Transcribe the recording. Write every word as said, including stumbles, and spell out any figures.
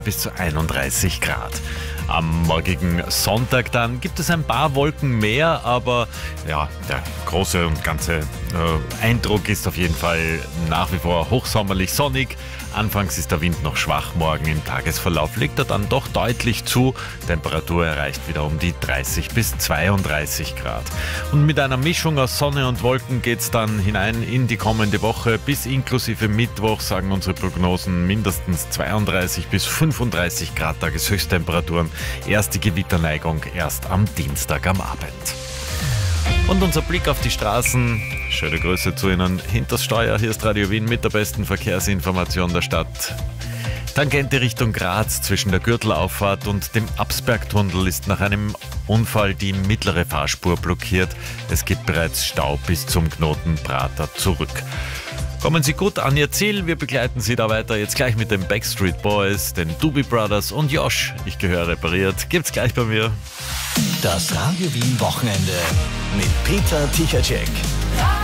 bis zu einunddreißig Grad. Am morgigen Sonntag dann gibt es ein paar Wolken mehr, aber ja, der große und ganze äh, Eindruck ist auf jeden Fall nach wie vor hochsommerlich sonnig. Anfangs ist der Wind noch schwach, morgen im Tagesverlauf legt er dann doch deutlich zu. Temperatur erreicht wieder um die dreißig bis zweiunddreißig Grad. Und mit einer Mischung aus Sonne und Wolken geht es dann hinein in die kommende Woche. Bis inklusive Mittwoch sagen unsere Prognosen mindestens zweiunddreißig bis fünfunddreißig Grad Tageshöchsttemperaturen. Erste Gewitterneigung erst am Dienstag am Abend. Und unser Blick auf die Straßen. Schöne Grüße zu Ihnen. Hinters Steuer, hier ist Radio Wien mit der besten Verkehrsinformation der Stadt. Tangente Richtung Graz zwischen der Gürtelauffahrt und dem Absbergtunnel ist nach einem Unfall die mittlere Fahrspur blockiert. Es gibt bereits Stau bis zum Knoten Prater zurück. Kommen Sie gut an Ihr Ziel. Wir begleiten Sie da weiter. Jetzt gleich mit den Backstreet Boys, den Doobie Brothers und Josh. Ich gehöre repariert. Gibt's gleich bei mir. Das Radio Wien Wochenende mit Peter Tichacek.